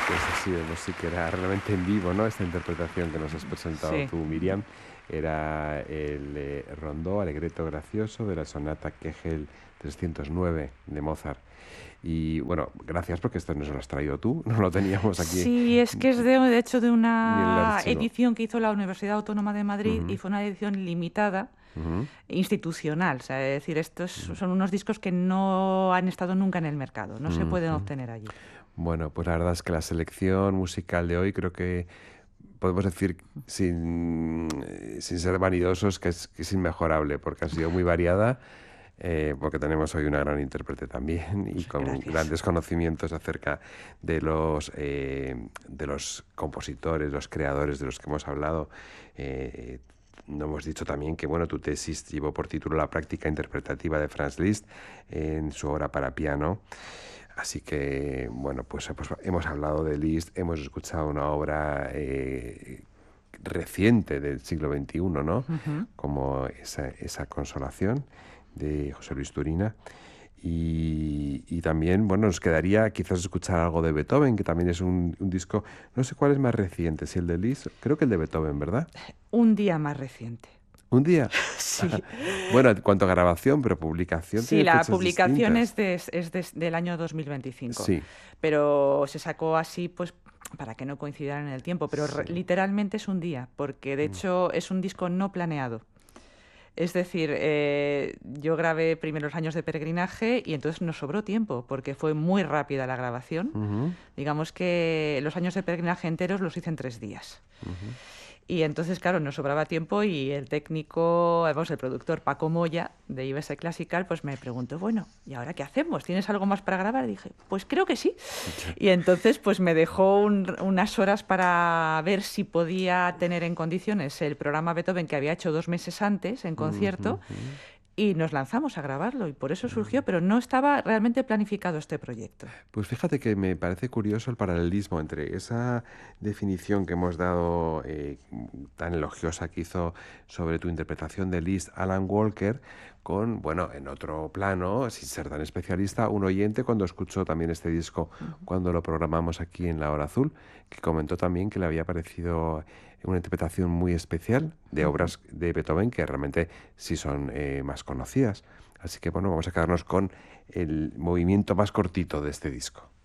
Pues así vemos, sí que era realmente en vivo, ¿no? Esta interpretación que nos has presentado Sí. tú, Miriam, era el rondó Allegretto gracioso de la sonata Kegel 309 de Mozart. Y bueno, gracias porque esto nos lo has traído tú, no lo teníamos aquí Sí, es que es de hecho de ni en el una archivo. edición que hizo la Universidad Autónoma de Madrid y Ujú, fue una edición limitada, ujú, institucional. O sea, es decir, estos ujú, son unos discos que no han estado nunca en el mercado, no se pueden ujú. obtener allí. Bueno, pues la verdad es que la selección musical de hoy creo que podemos decir sin ser vanidosos que es inmejorable porque ha sido muy variada, porque tenemos hoy una gran intérprete también y con Gracias. grandes conocimientos acerca de los compositores, los creadores de los que hemos hablado. No hemos dicho también que bueno, tu tesis llevó por título La práctica interpretativa de Franz Liszt en su obra para piano. Así que, bueno, pues hemos hablado de Liszt, hemos escuchado una obra reciente del siglo XXI, ¿no? Ujú. Como esa consolación de José Luis Turina. Y también, bueno, nos quedaría quizás escuchar algo de Beethoven, que también es un disco, no sé cuál es más reciente, si el de Liszt, creo que el de Beethoven, ¿verdad? Un día más reciente. Un día. Sí. Bueno, en cuanto a grabación, pero publicación Sí, tiene la fechas publicación distintas. del año 2025, Sí. pero se sacó así pues para que no coincidieran en el tiempo, pero Sí. literalmente es un día, porque de Mm, hecho es un disco no planeado. Es decir, yo grabé primero los años de peregrinaje y entonces nos sobró tiempo, porque fue muy rápida la grabación. ujú, Digamos que los años de peregrinaje enteros los hice en 3 días. ujú. Y entonces, claro, nos sobraba tiempo y el técnico, vamos, el productor Paco Moya de IBS Classical, pues me preguntó, bueno, ¿y ahora qué hacemos? ¿Tienes algo más para grabar? Y dije, pues creo que sí. Ya. Y entonces, pues me dejó unas horas para ver si podía tener en condiciones el programa Beethoven que había hecho 2 meses antes en Ujú, concierto ujú. y nos lanzamos a grabarlo y por eso surgió, pero no estaba realmente planificado este proyecto. Pues fíjate que me parece curioso el paralelismo entre esa definición que hemos dado tan elogiosa que hizo sobre tu interpretación de Liszt Alan Walker con, bueno, en otro plano, sin ser tan especialista, un oyente cuando escuchó también este disco, cuando lo programamos aquí en La Hora Azul, que comentó también que le había parecido una interpretación muy especial de obras de Beethoven que realmente sí son más conocidas. Así que bueno, vamos a quedarnos con el movimiento más cortito de este disco.